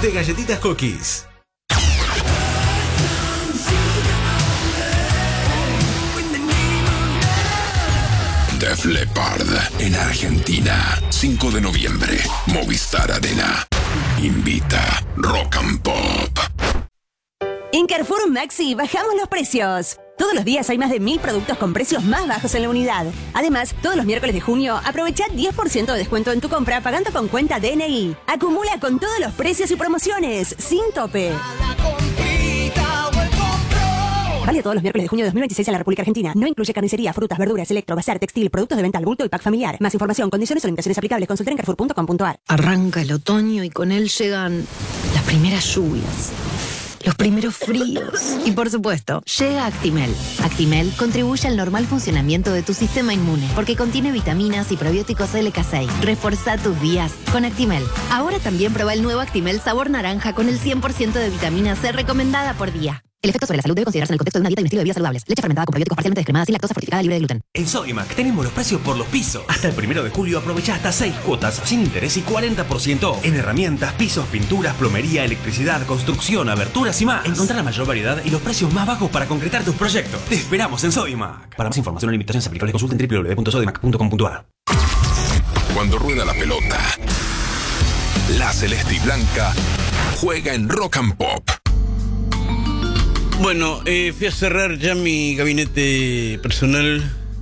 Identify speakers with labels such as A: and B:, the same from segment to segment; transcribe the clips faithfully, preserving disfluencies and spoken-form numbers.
A: de galletitas Cookies.
B: Def Leppard en Argentina, cinco de noviembre, Movistar Arena. Invita Rock and Pop.
C: En Carrefour Maxi bajamos los precios. Todos los días hay más de mil productos con precios más bajos en la unidad. Además, todos los miércoles de junio, aprovecha diez por ciento de descuento en tu compra pagando con cuenta D N I. Acumula con todos los precios y promociones, sin tope. Vale todos los miércoles de junio de dos mil veintiséis en la República Argentina. No incluye carnicería, frutas, verduras, electro, bazar, textil, productos de venta al bulto y pack familiar. Más información, condiciones o limitaciones aplicables. Consulta en carrefour punto com punto a r.
D: Arranca el otoño y con él llegan las primeras lluvias, los primeros fríos. Y por supuesto, llega Actimel. Actimel contribuye al normal funcionamiento de tu sistema inmune porque contiene vitaminas y probióticos L K seis. Reforza tus días con Actimel. Ahora también prueba el nuevo Actimel sabor naranja con el cien por ciento de vitamina C recomendada por día. El efecto sobre la salud debe considerarse en el contexto de una dieta y un estilo de vida saludables. Leche fermentada con probióticos parcialmente descremada, sin lactosa, fortificada, libre de gluten.
E: En Sodimac tenemos los precios por los pisos. Hasta el primero de julio aprovecha hasta seis cuotas sin interés y cuarenta por ciento off. En herramientas, pisos, pinturas, plomería, electricidad, construcción, aberturas y más. Encontrá la mayor variedad y los precios más bajos para concretar tus proyectos. Te esperamos en Sodimac. Para más información o limitaciones aplicables consulta en w w w punto sodimac punto com punto a r.
B: Cuando rueda la pelota, la celeste y blanca juega en Rock and Pop.
F: Bueno, eh, fui a cerrar ya mi gabinete personal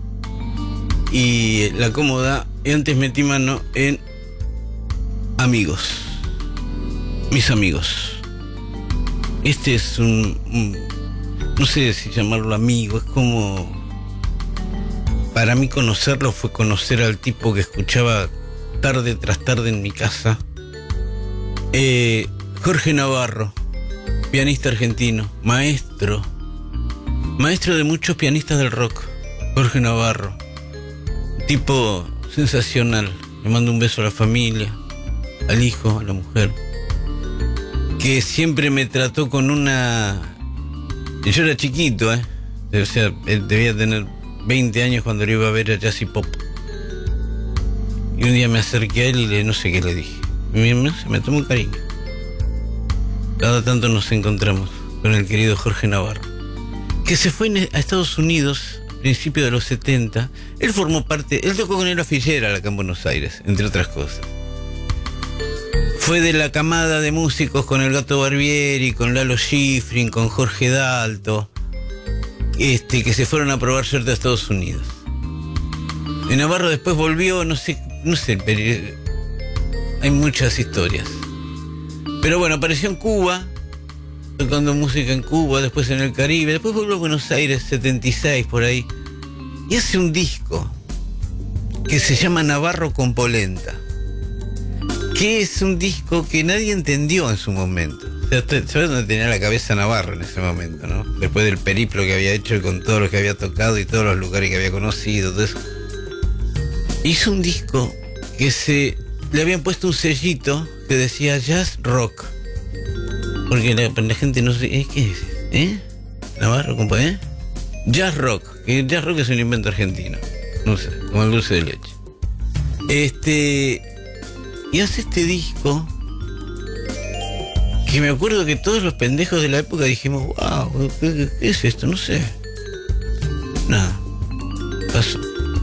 F: y la cómoda, y antes metí mano en amigos, mis amigos. Este es un, un no sé si llamarlo amigo, es como, para mí conocerlo fue conocer al tipo que escuchaba tarde tras tarde en mi casa, eh, Jorge Navarro. Pianista argentino, maestro, maestro de muchos pianistas del rock, Jorge Navarro, tipo sensacional. Le mando un beso a la familia, al hijo, a la mujer, que siempre me trató con una... Yo era chiquito, ¿eh? O sea, él debía tener veinte años cuando lo iba a ver a Jazz y Pop. Y un día me acerqué a él y le, no sé qué le dije. Y me, se me tomó cariño. Cada tanto nos encontramos con el querido Jorge Navarro, que se fue a Estados Unidos a principios de los setenta. Él formó parte, él tocó con Ella Fitzgerald acá en Buenos Aires, entre otras cosas. Fue de la camada de músicos con el Gato Barbieri, con Lalo Schifrin, con Jorge Dalto, este, que se fueron a probar suerte a Estados Unidos. Y Navarro después volvió, no sé, no sé, pero hay muchas historias. Pero bueno, apareció en Cuba, tocando música en Cuba, después en el Caribe, después volvió a Buenos Aires, setenta y seis, por ahí, y hace un disco que se llama Navarro con Polenta, que es un disco que nadie entendió en su momento. O sea, ¿sabes dónde tenía la cabeza Navarro en ese momento, no? Después del periplo que había hecho con todo lo que había tocado y todos los lugares que había conocido, todo eso. Hizo un disco que se... le habían puesto un sellito que decía Jazz Rock. Porque la, la gente no sé, ¿eh? ¿Qué es? ¿Eh? Navarro, compa, ¿eh? Jazz Rock. Que Jazz Rock es un invento argentino. No sé, como el dulce de leche. Este... Y hace este disco que me acuerdo que todos los pendejos de la época dijimos, wow, ¿qué, qué es esto? No sé. Nada. Pasó.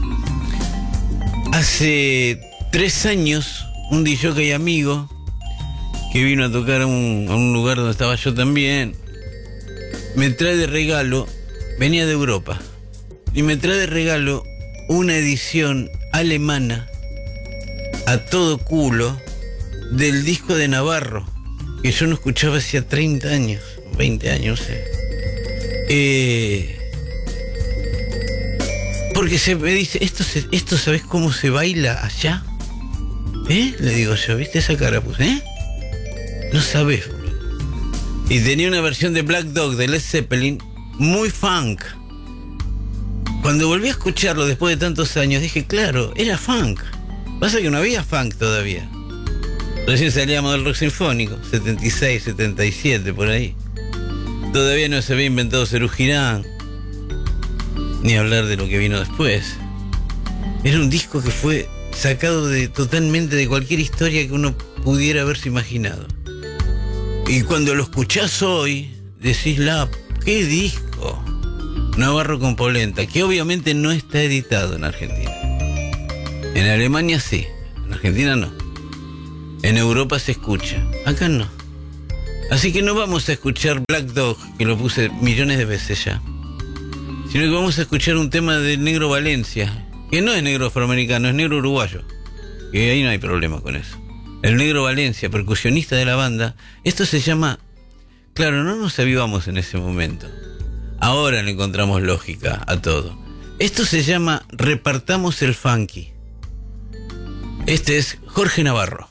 F: Hace tres años, un D J amigo que vino a tocar a un, a un lugar donde estaba yo también, me trae de regalo, venía de Europa, y me trae de regalo una edición alemana a todo culo del disco de Navarro, que yo no escuchaba hacía treinta años, veinte años, no sé. Eh, porque se me dice, ¿esto, se, esto sabes cómo se baila allá? ¿Eh? Le digo yo, ¿viste esa cara? Pues, ¿eh? No sabes. Y tenía una versión de Black Dog de Led Zeppelin muy funk. Cuando volví a escucharlo después de tantos años, dije, claro, era funk. Pasa que no había funk todavía. Recién salíamos del rock sinfónico, setenta y seis, setenta y siete, por ahí. Todavía no se había inventado Serú Girán, ni hablar de lo que vino después. Era un disco que fue sacado de totalmente de cualquier historia que uno pudiera haberse imaginado. Y cuando lo escuchás hoy, decís, la, ¿qué disco? Navarro con polenta, que obviamente no está editado en Argentina. En Alemania sí, en Argentina no. En Europa se escucha, acá no. Así que no vamos a escuchar Black Dog, que lo puse millones de veces ya, sino que vamos a escuchar un tema del Negro Valencia, que no es negro afroamericano, es negro uruguayo, que ahí no hay problema con eso. El Negro Valencia, percusionista de la banda. Esto se llama... Claro, no nos avivamos en ese momento. Ahora le encontramos lógica a todo. Esto se llama Repartamos el Funky. Este es Jorge Navarro.